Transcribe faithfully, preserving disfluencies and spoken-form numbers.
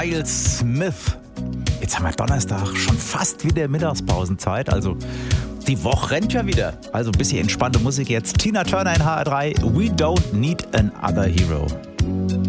Miles Smith. Jetzt haben wir Donnerstag, schon fast wieder Mittagspausenzeit, also die Woche rennt ja wieder. Also ein bisschen entspannte Musik jetzt. Tina Turner in H R drei, We Don't Need Another Hero.